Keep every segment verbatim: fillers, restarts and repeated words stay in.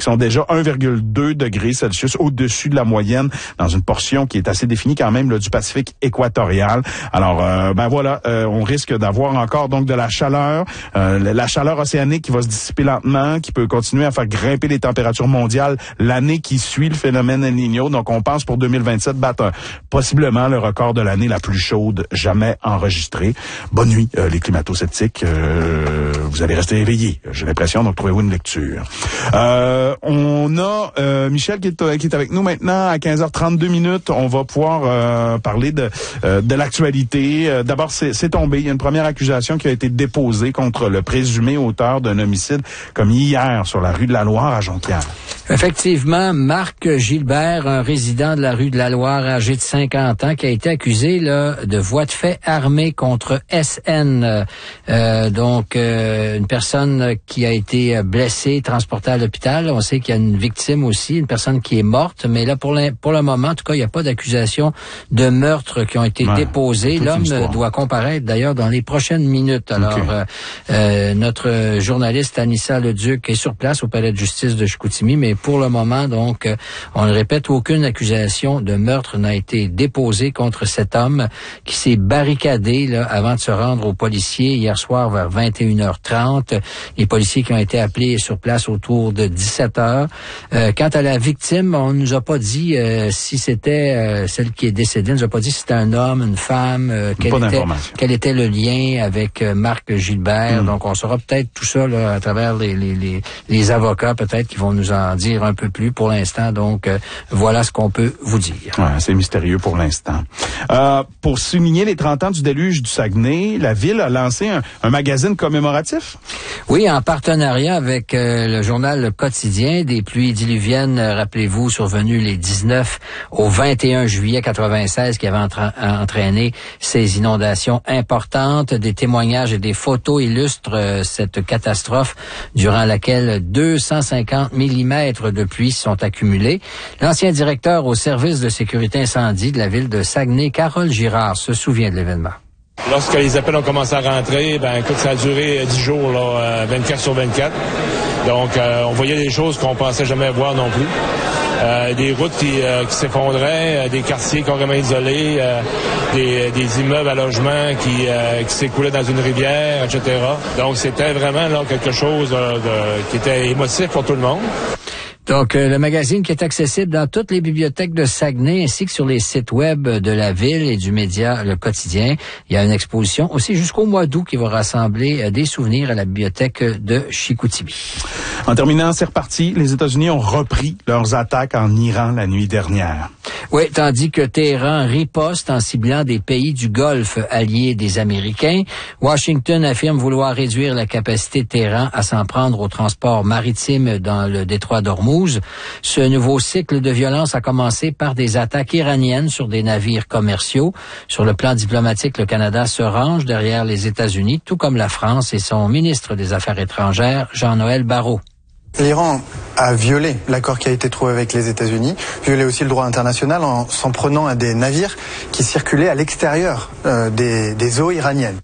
sont déjà un virgule deux degrés Celsius au-dessus de la moyenne dans une portion qui est assez définie quand même là, du Pacifique équatorial. Alors, euh, ben voilà, euh, on risque d'avoir encore donc de la chaleur, euh, la chaleur océanique qui va se dissiper lentement, qui peut continuer à faire grimper les températures mondiales l'année qui suit le phénomène El Niño. Donc, on pense pour deux mille vingt-sept battre euh, possiblement le record de l'année la plus chaude jamais enregistrée. Bonne nuit, euh, les climato-sceptiques. Euh, vous allez rester éveillés, j'ai l'impression, donc trouvez-vous une lecture. Euh, on a euh, Michel qui est, qui est avec nous maintenant à quinze heures trente-deux minutes. On va pouvoir euh, parler de, euh, de l'actualité. Euh, d'abord, c'est, c'est tombé. Il y a une première accusation qui a été déposée contre le présumé auteur d'un homicide commis hier sur la rue de la Loire à Jonquière. Effectivement, Marc Gilbert, un résident de la rue de la Loire, âgé de cinquante ans, qui a été accusé là, de voies de fait armées contre S N. Euh, donc, euh, une personne qui a été blessée, transportée à l'hôpital. On sait qu'il y a une victime aussi, une personne qui est morte. Mais là, pour le, pour le moment, en tout cas, il n'y a pas d'accusation de meurtre qui ont été ouais, déposées. L'homme doit comparaître d'ailleurs dans les prochaines minutes. Alors, okay. euh, euh, notre journaliste Anissa Leduc est sur place au palais de justice de Chicoutimi, mais pour le moment, donc, on le répète, aucune accusation de meurtre n'a été déposée contre cet homme qui s'est barricadé là, avant de se rendre aux policiers hier soir vers vingt et une heures trente. Les policiers qui ont été appelés sur place autour de dix-sept heures. Euh, quant à la victime, on nous a pas dit euh, si c'était euh, celle qui est décédée, on nous a pas dit si c'était un homme, une femme, euh, quel, était, quel était le lien avec euh, Marc Gilbert. Mm. Donc, on saura peut-être tout ça là, à travers les, les, les, les avocats, peut-être, qui vont nous en dire un peu plus pour l'instant. Donc, euh, voilà ce qu'on peut vous dire. Ouais, c'est mystérieux pour l'instant. Euh, pour souligner les trente ans du déluge du Saguenay, la ville a lancé un, un magazine commémoratif. Oui, en partenariat avec euh, le journal Le Quotidien. Des pluies diluviennes, euh, rappelez-vous, survenues les dix-neuf au vingt et un juillet quatre-vingt-seize qui avaient entra- entraîné ces inondations importantes. Des témoignages et des photos illustrent euh, cette catastrophe durant laquelle deux cent cinquante millimètres de pluie sont accumulés. L'ancien directeur au service de sécurité incendie de la ville de Saguenay, Carole Girard, se souvient de l'événement. Lorsque les appels ont commencé à rentrer, ben écoute, ça a duré dix jours, là, vingt-quatre sur vingt-quatre. Donc, euh, on voyait des choses qu'on pensait jamais voir non plus. Euh, des routes qui, euh, qui s'effondraient, euh, des quartiers carrément isolés, euh, des, des immeubles à logement qui, euh, qui s'écoulaient dans une rivière, et cetera. Donc, c'était vraiment là quelque chose euh, de, qui était émotif pour tout le monde. Donc, euh, le magazine qui est accessible dans toutes les bibliothèques de Saguenay ainsi que sur les sites web de la ville et du média Le Quotidien. Il y a une exposition aussi jusqu'au mois d'août qui va rassembler euh, des souvenirs à la bibliothèque de Chicoutimi. En terminant, c'est reparti. Les États-Unis ont repris leurs attaques en Iran la nuit dernière. Oui, tandis que Téhéran riposte en ciblant des pays du Golfe alliés des Américains. Washington affirme vouloir réduire la capacité de Téhéran à s'en prendre au transport maritime dans le détroit d'Ormuz. Ce nouveau cycle de violence a commencé par des attaques iraniennes sur des navires commerciaux. Sur le plan diplomatique, le Canada se range derrière les États-Unis, tout comme la France et son ministre des Affaires étrangères, Jean-Noël Barrot. L'Iran a violé l'accord qui a été trouvé avec les États-Unis, violé aussi le droit international en s'en prenant à des navires qui circulaient à l'extérieur euh, des, des eaux iraniennes.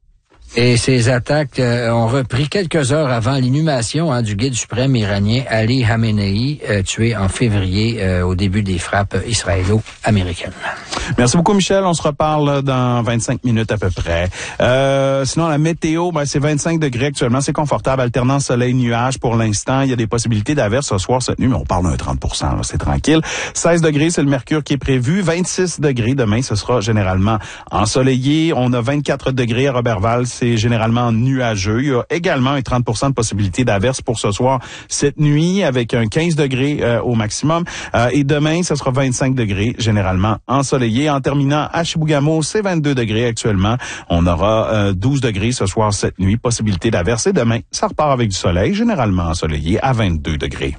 Et ces attaques euh, ont repris quelques heures avant l'inhumation hein, du guide suprême iranien Ali Khamenei, euh, tué en février euh, au début des frappes israélo-américaines. Merci beaucoup, Michel. On se reparle dans vingt-cinq minutes à peu près. Euh, sinon, la météo, ben, c'est vingt-cinq degrés actuellement. C'est confortable. Alternance soleil-nuage pour l'instant. Il y a des possibilités d'averse ce soir, cette nuit, mais on parle d'un trente pour cent. Là, c'est tranquille. seize degrés, c'est le mercure qui est prévu. vingt-six degrés demain, ce sera généralement ensoleillé. On a vingt-quatre degrés à Roberval. C'est généralement nuageux. Il y a également un trente pour cent de possibilité d'averse pour ce soir, cette nuit, avec un quinze degrés euh, au maximum. Euh, et demain, ce sera vingt-cinq degrés, généralement ensoleillé. En terminant, à Chibougamau, c'est vingt-deux degrés actuellement. On aura euh, douze degrés ce soir, cette nuit. Possibilité d'averse. Et demain, ça repart avec du soleil, généralement ensoleillé, à vingt-deux degrés.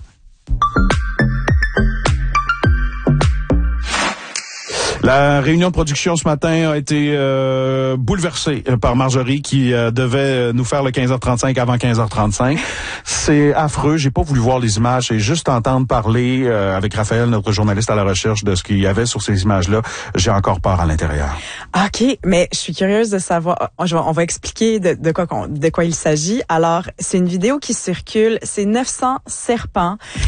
La réunion de production ce matin a été euh, bouleversée par Marjorie qui euh, devait nous faire le quinze heures trente-cinq avant quinze heures trente-cinq. C'est affreux. J'ai pas voulu voir les images et juste entendre parler euh, avec Raphaël, notre journaliste à la recherche, de ce qu'il y avait sur ces images-là. J'ai encore peur à l'intérieur. OK, mais je suis curieuse de savoir. On va expliquer de, de quoi de quoi il s'agit. Alors, c'est une vidéo qui circule. C'est neuf cents serpents